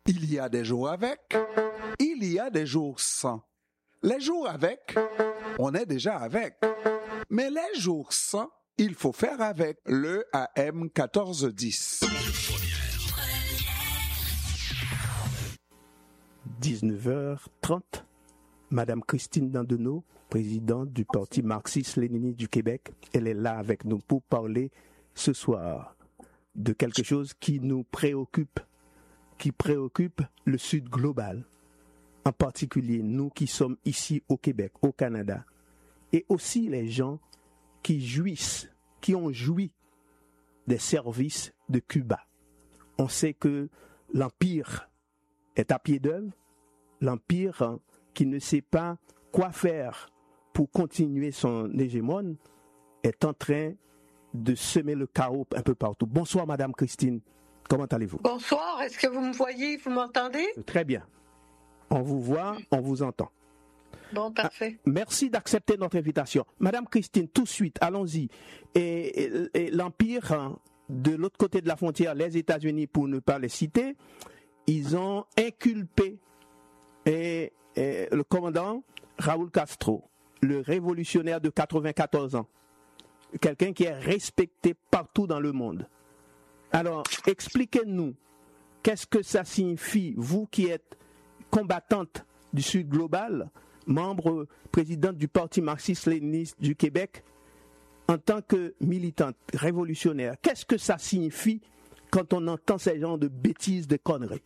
Il y a des jours avec, il y a des jours sans. Les jours avec, on est déjà avec. Mais les jours sans, il faut faire avec le AM 1410. 19h30, Madame Christine Dandenot, présidente du Parti marxiste-léniniste du Québec, elle est là avec nous pour parler ce soir de quelque chose qui nous préoccupe, qui préoccupe le Sud global, en particulier nous qui sommes ici au Québec, au Canada, et aussi les gens qui jouissent, qui ont joui des services de Cuba. On sait que l'Empire est à pied d'œuvre, l'Empire qui ne sait pas quoi faire pour continuer son hégémone est en train de semer le chaos un peu partout. Bonsoir Madame Christine, comment allez-vous? Bonsoir, est-ce que vous me voyez, vous m'entendez? Très bien, on vous voit, on vous entend. Bon, parfait. Merci d'accepter notre invitation. Madame Christine, tout de suite, allons-y. Et l'Empire, de l'autre côté de la frontière, les États-Unis, pour ne pas les citer, ils ont inculpé le commandant Raúl Castro, le révolutionnaire de 94 ans, quelqu'un qui est respecté partout dans le monde. Alors, expliquez-nous, qu'est-ce que ça signifie, vous qui êtes combattante du Sud global, membre présidente du Parti marxiste-léniniste du Québec, en tant que militante révolutionnaire, qu'est-ce que ça signifie quand on entend ces genres de bêtises, de conneries?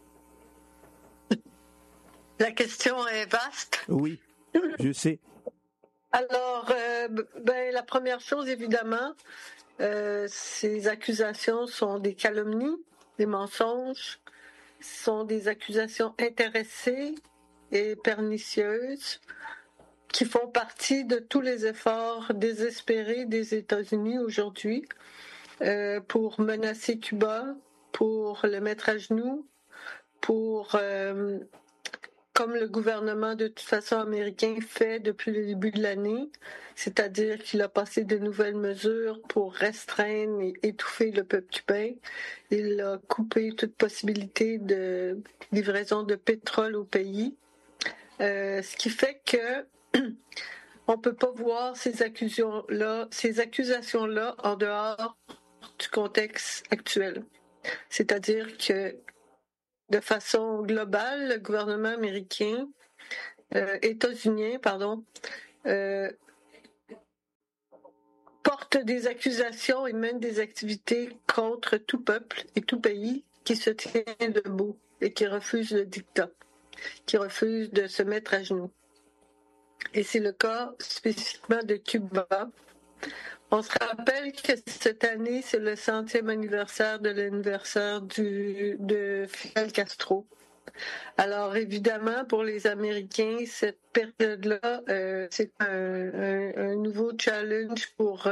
La question est vaste. Oui, je sais. Alors, la première chose, évidemment, ces accusations sont des calomnies, des mensonges, sont des accusations intéressées et pernicieuses qui font partie de tous les efforts désespérés des États-Unis aujourd'hui pour menacer Cuba, pour le mettre à genoux, pour, comme le gouvernement de toute façon américain fait depuis le début de l'année, c'est-à-dire qu'il a passé de nouvelles mesures pour restreindre et étouffer le peuple cubain. Il a coupé toute possibilité de livraison de pétrole au pays. Ce qui fait que on peut pas voir ces accusations-là en dehors du contexte actuel. C'est-à-dire que de façon globale, le gouvernement américain, états-unien, porte des accusations et mène des activités contre tout peuple et tout pays qui se tient debout et qui refuse le dictat, qui refuse de se mettre à genoux. Et c'est le cas spécifiquement de Cuba. On se rappelle que cette année, c'est le 100e anniversaire de l'anniversaire de Fidel Castro. Alors évidemment, pour les Américains, cette période-là, c'est un nouveau challenge pour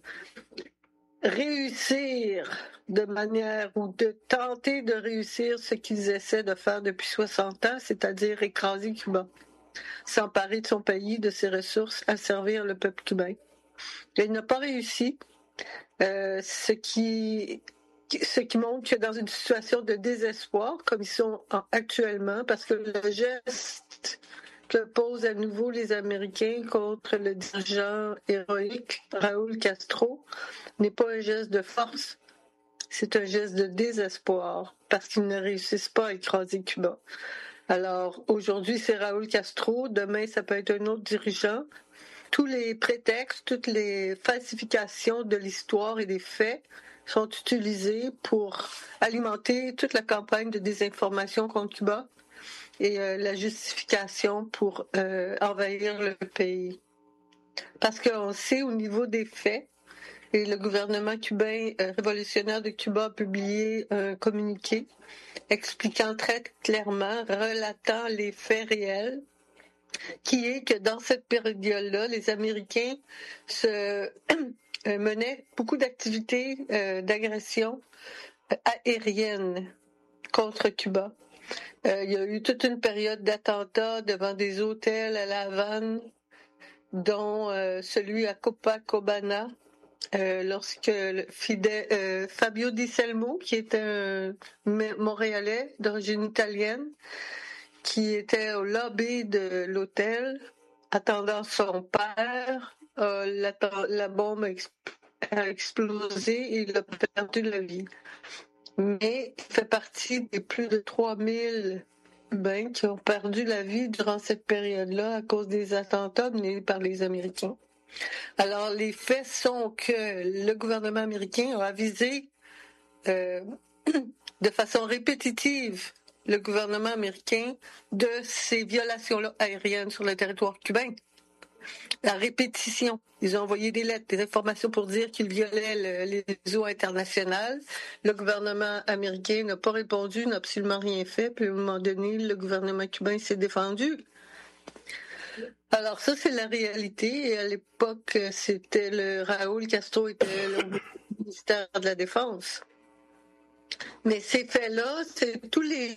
réussir de manière ou de tenter de réussir ce qu'ils essaient de faire depuis 60 ans, c'est-à-dire écraser Cuba, s'emparer de son pays, de ses ressources, asservir le peuple cubain. Il n'a pas réussi, ce qui montre que dans une situation de désespoir, comme ils sont actuellement, parce que le geste que posent à nouveau les Américains contre le dirigeant héroïque Raúl Castro n'est pas un geste de force, c'est un geste de désespoir, parce qu'ils ne réussissent pas à écraser Cuba. Alors, aujourd'hui, c'est Raúl Castro, demain, ça peut être un autre dirigeant. Tous les prétextes, toutes les falsifications de l'histoire et des faits sont utilisés pour alimenter toute la campagne de désinformation contre Cuba et la justification pour envahir le pays. Parce qu'on sait au niveau des faits, et le gouvernement cubain révolutionnaire de Cuba a publié un communiqué expliquant très clairement, relatant les faits réels, qui est que dans cette période-là, les Américains menaient beaucoup d'activités d'agression aérienne contre Cuba. Il y a eu toute une période d'attentats devant des hôtels à La Havane, dont celui à Copacabana, lorsque Fabio Di Selmo, qui était un Montréalais d'origine italienne, qui était au lobby de l'hôtel, attendant son père, la bombe a explosé et il a perdu la vie. Mais il fait partie des plus de 3000 Cubains qui ont perdu la vie durant cette période-là à cause des attentats menés par les Américains. Alors, les faits sont que le gouvernement américain a avisé de façon répétitive le gouvernement américain de ces violations-là aériennes sur le territoire cubain. À répétition, ils ont envoyé des lettres, des informations pour dire qu'ils violaient les eaux internationales. Le gouvernement américain n'a pas répondu, n'a absolument rien fait. Puis à un moment donné, le gouvernement cubain s'est défendu. Alors ça, c'est la réalité. Et à l'époque, c'était Raúl Castro était le ministère de la Défense. Mais ces faits-là, c'est tous les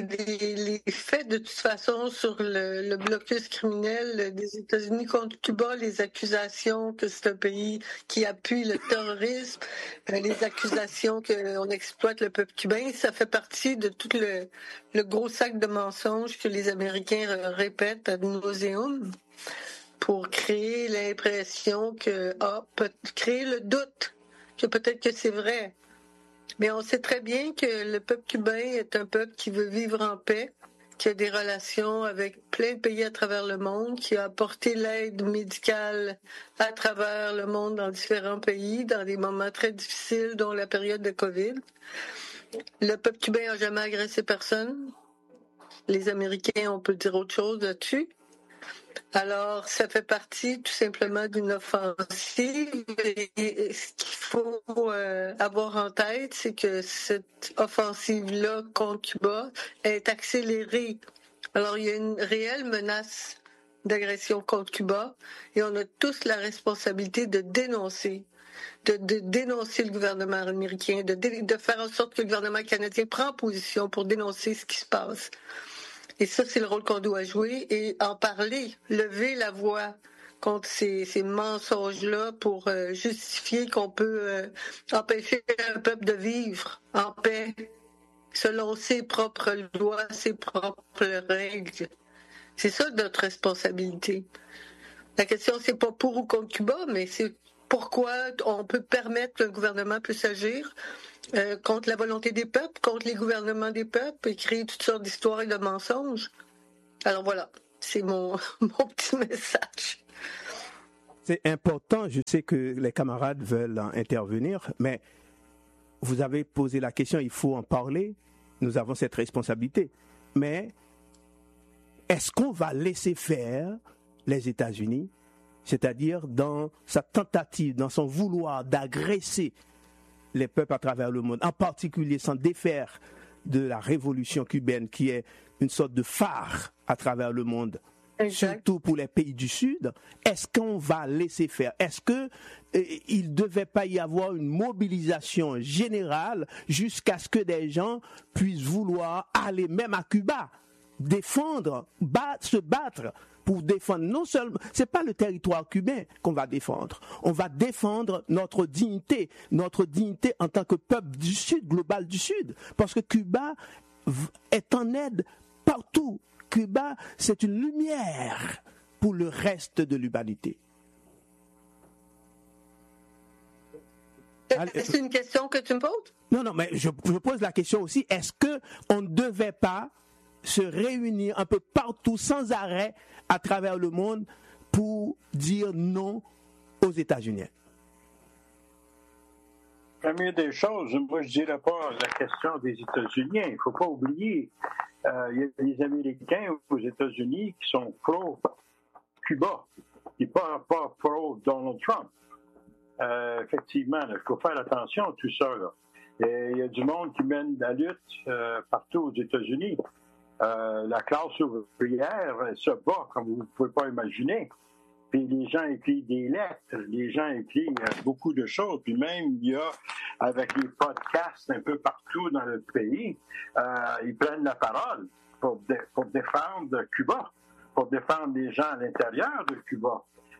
faits de toute façon sur le blocus criminel des États-Unis contre Cuba, les accusations que c'est un pays qui appuie le terrorisme, les accusations qu'on exploite le peuple cubain, ça fait partie de tout le gros sac de mensonges que les Américains répètent ad nauseum pour créer l'impression créer le doute que peut-être que c'est vrai. Mais on sait très bien que le peuple cubain est un peuple qui veut vivre en paix, qui a des relations avec plein de pays à travers le monde, qui a apporté l'aide médicale à travers le monde dans différents pays, dans des moments très difficiles, dont la période de COVID. Le peuple cubain n'a jamais agressé personne. Les Américains, on peut dire autre chose là-dessus. Alors, ça fait partie tout simplement d'une offensive. Et ce qu'il faut avoir en tête, c'est que cette offensive-là contre Cuba est accélérée. Alors, il y a une réelle menace d'agression contre Cuba et on a tous la responsabilité de dénoncer. De dénoncer le gouvernement américain, de faire en sorte que le gouvernement canadien prend position pour dénoncer ce qui se passe. Et ça, c'est le rôle qu'on doit jouer et en parler, lever la voix contre ces mensonges-là pour justifier qu'on peut empêcher un peuple de vivre en paix selon ses propres lois, ses propres règles. C'est ça notre responsabilité. La question, c'est pas pour ou contre Cuba, mais c'est pourquoi on peut permettre qu'un gouvernement puisse agir contre la volonté des peuples, contre les gouvernements des peuples et créer toutes sortes d'histoires et de mensonges. Alors voilà, c'est mon petit message. C'est important, je sais que les camarades veulent intervenir, mais vous avez posé la question, il faut en parler, nous avons cette responsabilité. Mais est-ce qu'on va laisser faire les États-Unis, c'est-à-dire dans sa tentative, dans son vouloir d'agresser les peuples à travers le monde, en particulier sans défaire de la révolution cubaine qui est une sorte de phare à travers le monde, surtout pour les pays du Sud, est-ce qu'on va laisser faire? Est-ce qu'il ne devait pas y avoir une mobilisation générale jusqu'à ce que des gens puissent vouloir aller même à Cuba, défendre, se battre pour défendre, non seulement, c'est pas le territoire cubain qu'on va défendre, on va défendre notre dignité en tant que peuple du Sud, global du Sud, parce que Cuba est en aide partout. Cuba, c'est une lumière pour le reste de l'humanité. C'est une question que tu me poses? Non, mais je pose la question aussi, est-ce qu'on ne devait pas se réunir un peu partout sans arrêt à travers le monde pour dire non aux États-Unis? Première des choses, moi je dirais pas la question des États-Unis. Il ne faut pas oublier, il y a des Américains aux États-Unis qui sont pro-Cuba, qui ne sont pas pro-Donald Trump. Effectivement, il faut faire attention à tout ça. Là. Et il y a du monde qui mène la lutte partout aux États-Unis. La classe ouvrière se bat, comme vous ne pouvez pas imaginer. Puis les gens écrivent des lettres, les gens écrivent beaucoup de choses. Puis même, il y a, avec les podcasts un peu partout dans le pays, ils prennent la parole pour défendre Cuba, pour défendre les gens à l'intérieur de Cuba.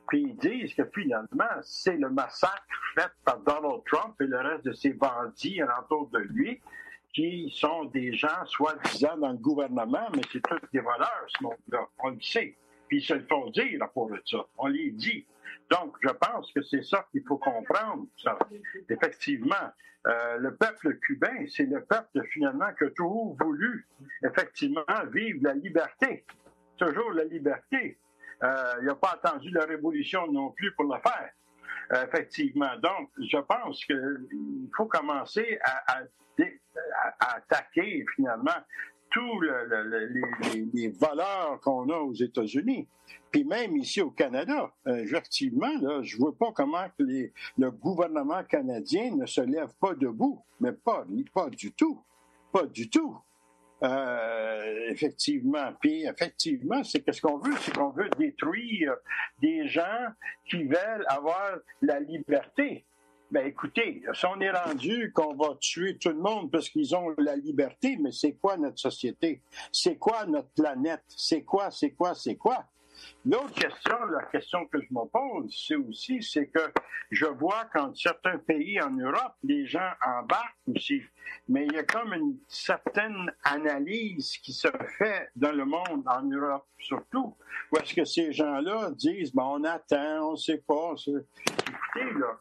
puis ils disent que finalement, c'est le massacre fait par Donald Trump et le reste de ses bandits alentour de lui, qui sont des gens soi-disant dans le gouvernement, mais c'est tous des voleurs, ce monde-là. On le sait. Puis ils se le font dire à propos de ça. On les dit. Donc, je pense que c'est ça qu'il faut comprendre. Ça. Effectivement, le peuple cubain, c'est le peuple finalement qui a toujours voulu, effectivement, vivre la liberté. Toujours la liberté. Il n'a pas attendu la révolution non plus pour le faire. Effectivement. Donc, je pense qu'il faut commencer à attaquer finalement tous les voleurs qu'on a aux États-Unis. Puis même ici au Canada, effectivement, là, je ne vois pas comment que le gouvernement canadien ne se lève pas debout, mais pas du tout. Pas du tout. Effectivement. Puis effectivement, c'est qu'est-ce qu'on veut? C'est qu'on veut détruire des gens qui veulent avoir la liberté. Ben écoutez, si on est rendu qu'on va tuer tout le monde parce qu'ils ont la liberté, mais c'est quoi notre société? C'est quoi notre planète? C'est quoi? L'autre question, la question que je me pose, c'est que je vois qu'en certains pays en Europe, les gens embarquent aussi. Mais il y a comme une certaine analyse qui se fait dans le monde, en Europe surtout, où est-ce que ces gens-là disent, on attend, on ne sait pas. Écoutez, là,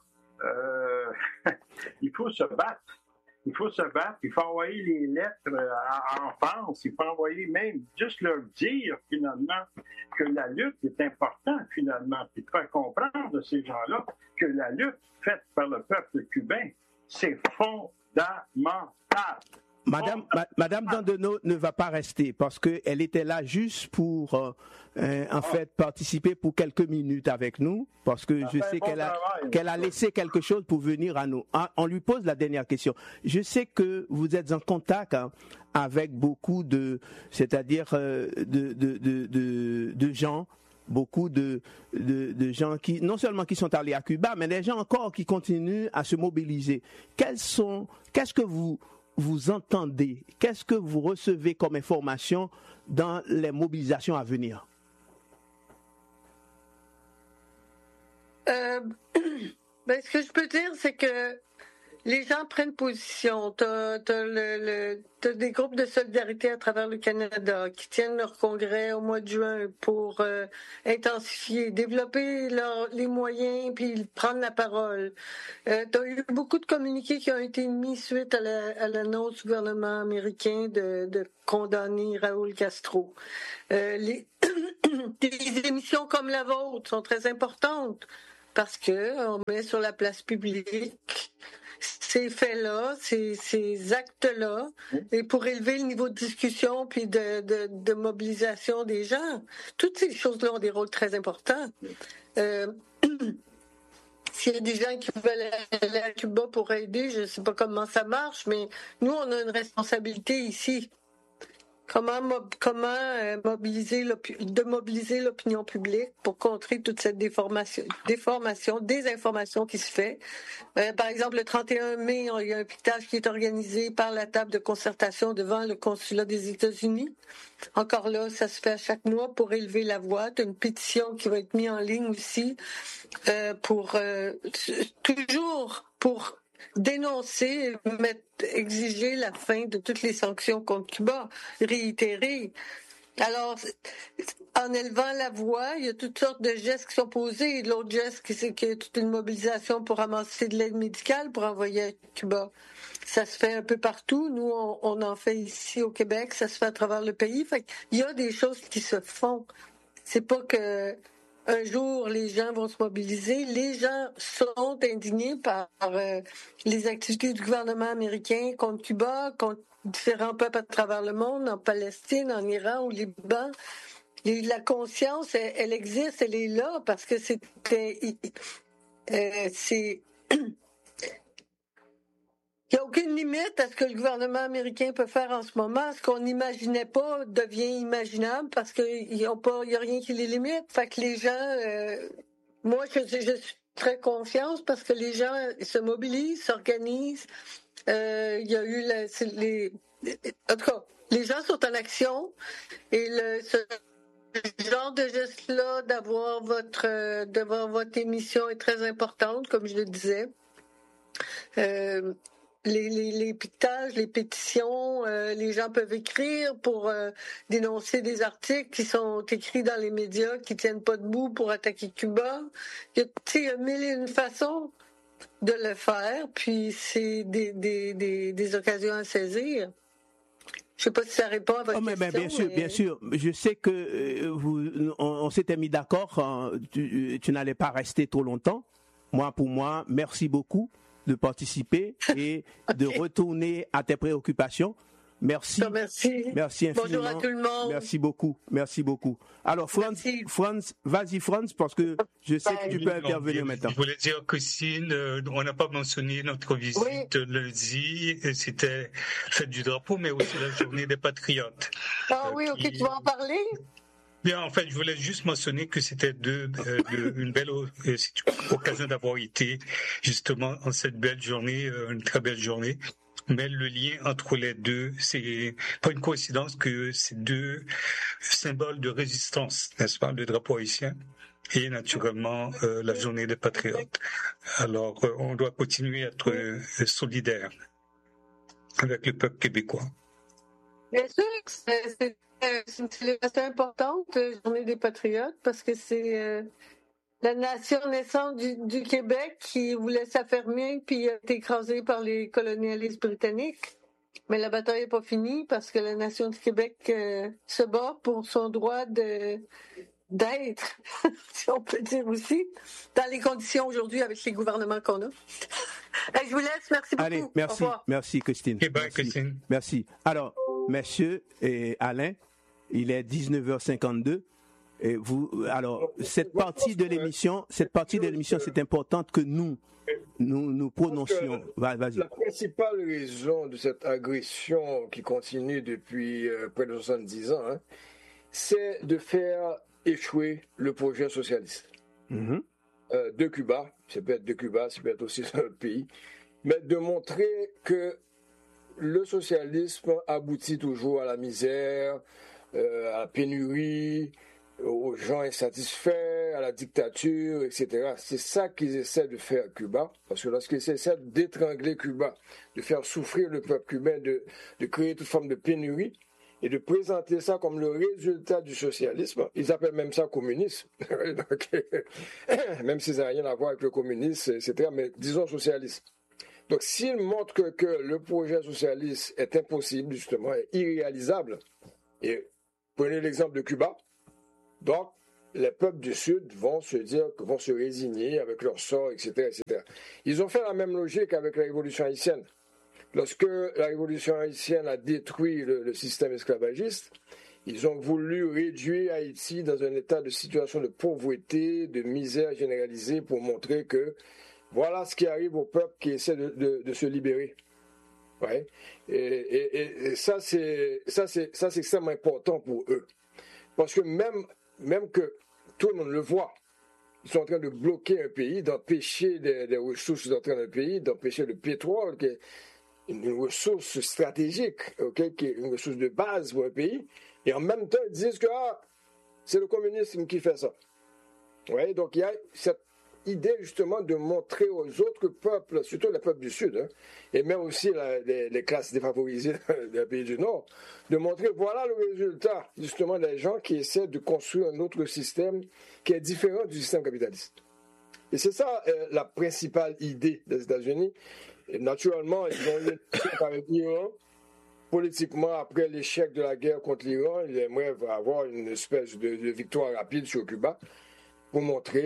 il faut se battre. Il faut envoyer les lettres en France, il faut envoyer même, juste leur dire finalement que la lutte est importante finalement, puis faire comprendre à ces gens-là que la lutte faite par le peuple cubain, c'est fondamental. Madame Dandonneau ne va pas rester parce qu'elle était là juste pour fait participer pour quelques minutes avec nous parce que je sais qu'elle a laissé quelque chose pour venir à nous. On lui pose la dernière question. Je sais que vous êtes en contact avec beaucoup de gens. Beaucoup de gens qui, non seulement qui sont allés à Cuba, mais des gens encore qui continuent à se mobiliser. Qu'est-ce que vous entendez? Qu'est-ce que vous recevez comme information dans les mobilisations à venir? Ce que je peux dire, c'est que les gens prennent position. T'as des groupes de solidarité à travers le Canada qui tiennent leur congrès au mois de juin pour intensifier, développer les moyens puis prendre la parole. T'as eu beaucoup de communiqués qui ont été mis suite à l'annonce du gouvernement américain de condamner Raúl Castro. Des émissions comme la vôtre sont très importantes parce que on met sur la place publique ces faits-là, ces actes-là, et pour élever le niveau de discussion puis de mobilisation des gens. Toutes ces choses-là ont des rôles très importants. S'il y a des gens qui veulent aller à Cuba pour aider, je ne sais pas comment ça marche, mais nous, on a une responsabilité ici. Comment mobiliser l'opinion publique pour contrer toute cette désinformation qui se fait. Par exemple, le 31 mai, il y a un piquetage qui est organisé par la table de concertation devant le consulat des États-Unis. Encore là, ça se fait à chaque mois pour élever la voix. Il y a une pétition qui va être mise en ligne aussi toujours pour dénoncer, exiger la fin de toutes les sanctions contre Cuba, réitérer. Alors, en élevant la voix, il y a toutes sortes de gestes qui sont posés. L'autre geste, c'est qu'il y a toute une mobilisation pour ramasser de l'aide médicale pour envoyer à Cuba. Ça se fait un peu partout. Nous, on en fait ici au Québec. Ça se fait à travers le pays. Fait qu'il y a des choses qui se font. C'est pas que un jour, les gens vont se mobiliser. Les gens sont indignés par les activités du gouvernement américain contre Cuba, contre différents peuples à travers le monde, en Palestine, en Iran, au Liban. Et la conscience, elle existe, elle est là, parce que c'est il n'y a aucune limite à ce que le gouvernement américain peut faire en ce moment. Ce qu'on n'imaginait pas devient imaginable parce qu'il n'y a rien qui les limite. Fait que les gens, moi, je suis très confiante parce que les gens se mobilisent, s'organisent. Il y a eu en tout cas, les gens sont en action et genre de geste-là, d'avoir votre émission est très importante, comme je le disais. Les piquetages, les pétitions, les gens peuvent écrire pour dénoncer des articles qui sont écrits dans les médias qui tiennent pas debout pour attaquer Cuba. Il y a mille et une façons de le faire, puis c'est des occasions à saisir. Je sais pas si ça répond à votre question. Bien sûr. Je sais que on s'était mis d'accord. Tu n'allais pas rester trop longtemps. Pour moi, merci beaucoup de participer et de retourner à tes préoccupations. Merci. Merci infiniment. Bonjour à tout le monde. Merci beaucoup. Alors, Franz, vas-y, parce que je sais que tu peux intervenir maintenant. Je voulais dire, Christine, on n'a pas mentionné notre visite lundi. C'était fête du drapeau, mais aussi la journée des patriotes. Ah oui, ok, tu vas en parler? Bien, en fait, je voulais juste mentionner que c'était une belle occasion d'avoir été justement en cette belle journée, une très belle journée. Mais le lien entre les deux, c'est pas une coïncidence que ces deux symboles de résistance, n'est-ce pas, le drapeau haïtien et naturellement la journée des patriotes. Alors, on doit continuer à être solidaire avec le peuple québécois. Bien sûr, c'est une célébration importante, la journée des patriotes, parce que c'est la nation naissante du Québec qui voulait s'affermir puis a été écrasée par les colonialistes britanniques. Mais la bataille n'est pas finie parce que la nation du Québec se bat pour son droit d'être, si on peut dire aussi, dans les conditions aujourd'hui avec les gouvernements qu'on a. Je vous laisse. Merci beaucoup. Allez, merci Christine. Christine. Merci. Alors, messieurs et Alain, il est 19h52. Et cette partie de l'émission, c'est important que nous prononcions. Vas-y. La principale raison de cette agression qui continue depuis près de 70 ans, c'est de faire échouer le projet socialiste de Cuba. Ça peut être de Cuba, ça peut être aussi d'un autre pays, mais de montrer que le socialisme aboutit toujours à la misère, à la pénurie, aux gens insatisfaits, à la dictature, etc. C'est ça qu'ils essaient de faire à Cuba, parce que lorsqu'ils essaient d'étrangler Cuba, de faire souffrir le peuple cubain, de créer toute forme de pénurie, et de présenter ça comme le résultat du socialisme, ils appellent même ça communisme, donc, même si ça n'a rien à voir avec le communisme, etc., mais disons socialisme. Donc s'ils montrent que le projet socialiste est impossible, justement, est irréalisable, et prenez l'exemple de Cuba, donc, les peuples du Sud vont se résigner avec leur sort, etc., etc. Ils ont fait la même logique avec la Révolution haïtienne. Lorsque la Révolution haïtienne a détruit le système esclavagiste, ils ont voulu réduire Haïti dans un état de situation de pauvreté, de misère généralisée pour montrer que voilà ce qui arrive au peuple qui essaie de se libérer. Ouais. Et ça, c'est extrêmement important pour eux. Parce que même que tout le monde le voit, ils sont en train de bloquer un pays, d'empêcher des ressources d'entrer dans le pays, d'empêcher le pétrole, qui est une ressource stratégique, qui est une ressource de base pour un pays, et en même temps ils disent que c'est le communisme qui fait ça. Ouais, donc il y a cette idée justement de montrer aux autres peuples, surtout les peuples du Sud, et même aussi les classes défavorisées des pays du Nord, de montrer voilà le résultat justement des gens qui essaient de construire un autre système qui est différent du système capitaliste. Et c'est ça la principale idée des États-Unis. Et naturellement, ils ont eu une guerre avec l'Iran. Politiquement, après l'échec de la guerre contre l'Iran, ils aimeraient avoir une espèce de victoire rapide sur Cuba, pour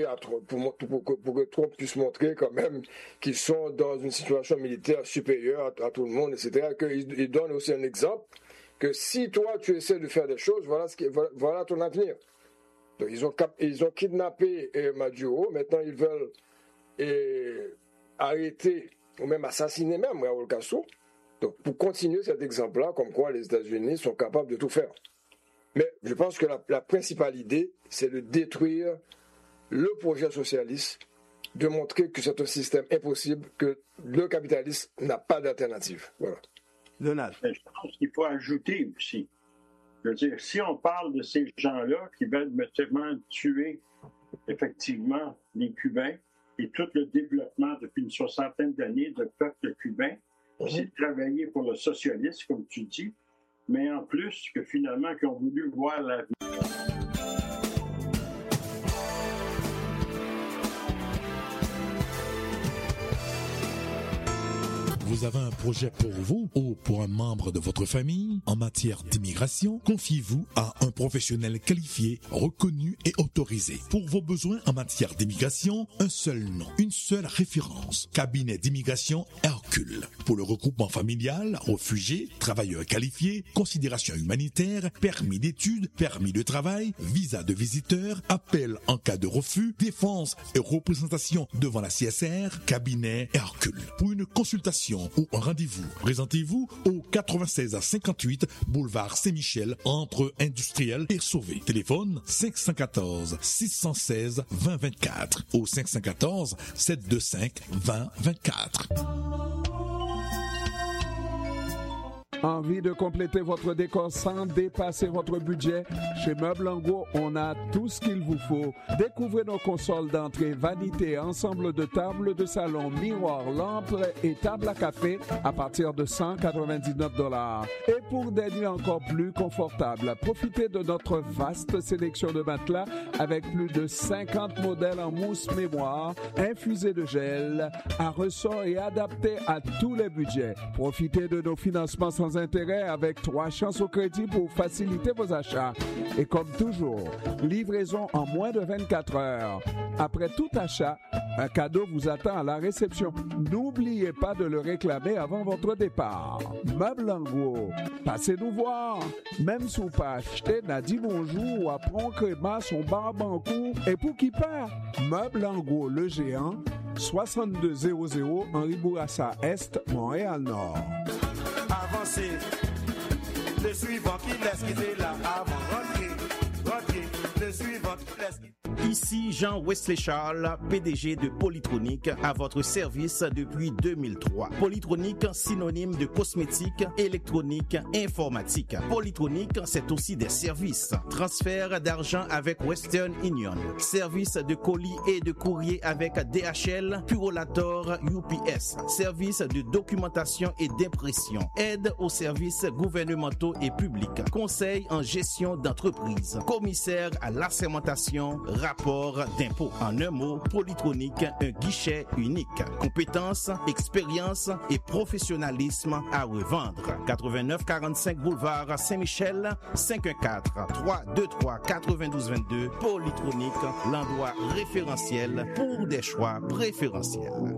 que Trump puisse montrer quand même qu'ils sont dans une situation militaire supérieure à tout le monde, etc. Qu'ils donnent aussi un exemple que si toi tu essaies de faire des choses, voilà ton avenir. Donc ils ont kidnappé Maduro, maintenant ils veulent arrêter ou même assassiner même Raúl Castro. Donc pour continuer cet exemple-là, comme quoi les États-Unis sont capables de tout faire. Mais je pense que la principale idée, c'est de détruire le projet socialiste, de montrer que c'est un système impossible, que le capitalisme n'a pas d'alternative. Voilà. Donald. Je pense qu'il faut ajouter aussi Je veux dire, si on parle de ces gens-là qui veulent notamment tuer effectivement les Cubains et tout le développement depuis une soixantaine d'années de peuple cubain, c'est de travailler pour le socialisme, comme tu dis, mais en plus que finalement, qui ont voulu voir la vie. Vous avez un projet pour vous ou pour un membre de votre famille en matière d'immigration? Confiez-vous à un professionnel qualifié, reconnu et autorisé. Pour vos besoins en matière d'immigration, un seul nom, une seule référence. Cabinet d'immigration Hercule. Pour le regroupement familial, réfugiés, travailleurs qualifiés, considération humanitaire, permis d'études, permis de travail, visa de visiteur, appel en cas de refus, défense et représentation devant la CSR, cabinet Hercule. Pour une consultation ou un rendez-vous, présentez-vous au 96 à 58 boulevard Saint-Michel entre Industriel et Sauvé. Téléphone 514 616 2024 ou 514 725 2024. Envie de compléter votre décor sans dépasser votre budget? Chez Meubles en Gros, on a tout ce qu'il vous faut. Découvrez nos consoles d'entrée, vanité, ensemble de tables de salon, miroirs, lampes et tables à café à partir de $199. Et pour des nuits encore plus confortables, profitez de notre vaste sélection de matelas avec plus de 50 modèles en mousse mémoire, infusés de gel, à ressort et adaptés à tous les budgets. Profitez de nos financements sans intérêt avec 3 chances au crédit pour faciliter vos achats. Et comme toujours, livraison en moins de 24 heures. Après tout achat, un cadeau vous attend à la réception. N'oubliez pas de le réclamer avant votre départ. Meubles en Gros, passez nous voir. Même si vous pas acheté, n'a dit bonjour ou apprend créma son barbancourt. Et pour qui part? Meubles en Gros, le géant, 6200 Henri Bourassa Est, Montréal-Nord. Avancez, le suivant qui laisse quitter là avant, rentrez, le suivant qui laisse quitter. Ici Jean Wesley Charles, PDG de Polytronic, à votre service depuis 2003. Polytronic, synonyme de cosmétique, électronique, informatique. Polytronic, c'est aussi des services. Transfert d'argent avec Western Union. Service de colis et de courrier avec DHL, Purolator, UPS. Service de documentation et d'impression. Aide aux services gouvernementaux et publics. Conseil en gestion d'entreprise. Commissaire à l'assermentation, rapport d'impôt. En un mot, Polytronic, un guichet unique. Compétences, expérience et professionnalisme à revendre. 8945 boulevard Saint-Michel, 514-323-9222. Polytronic, l'endroit référentiel pour des choix préférentiels.